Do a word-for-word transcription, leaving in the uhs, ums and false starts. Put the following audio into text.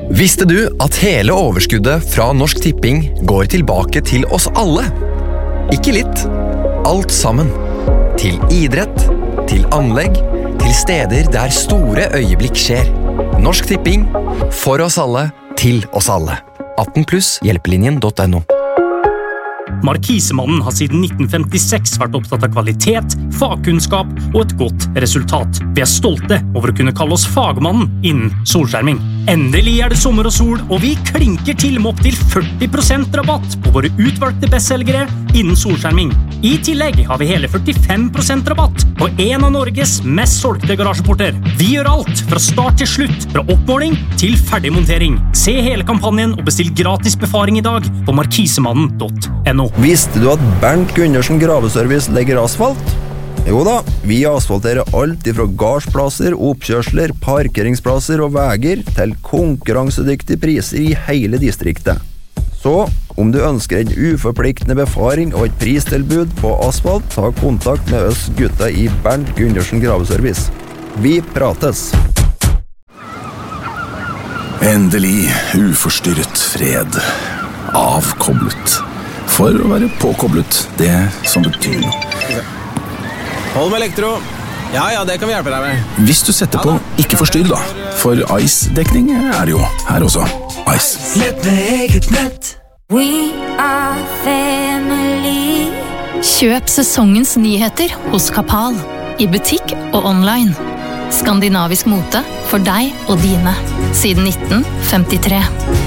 Visste du at hele overskuddet fra Norsk Tipping går tilbake til oss alle? Ikke litt, alt sammen. Til idrett, til anlegg, til steder der store øyeblikk skjer. Norsk Tipping, for oss alle, til oss alle. atten pluss hjelpelinjen punktum no. Markisemannen har siden nitten femtiseks vært opptatt av kvalitet, fagkunnskap og et godt resultat. Vi er stolte over å kunne kalle oss fagmannen innen solskjerming. Endelig er det sommer og sol, og vi klinker til med opp til førti prosent rabatt på våre utvalgte bestselgere innen solskjerming. I tillegg har vi hele førtifem prosent rabatt på en av Norges mest solgte garasjeporter. Vi gjør alt fra start til slutt, fra oppmåling til ferdig montering. Se hele kampanjen og bestill gratis befaring i dag på markisemannen punktum no. Visste du at Bernt Gundersen Graveservice legger asfalt? Jo da, vi asfalterer alt ifra gardsplasser, oppkjørsler, parkeringsplasser og veger til konkurransedyktige priser i hele distriktet. Så, om du ønsker en uforpliktende befaring og et pristilbud på asfalt, ta kontakt med oss gutta i Bernt Gundersen Graveservice. Vi prates! Endelig uforstyrret fred. Avkoblet. For å være påkoblet, det som betyr noe. Hold med elektro. Ja, ja, det kan vi hjelpe deg med. Hvis du setter på ikke forstyrr da, for Ice-dekning er det jo her også. Ice. Nett med eget nett. We are family. Kjøp sesongens nyheter hos Kapal. I butikk og online. Skandinavisk mote for deg og dine. Siden nitten femtitre.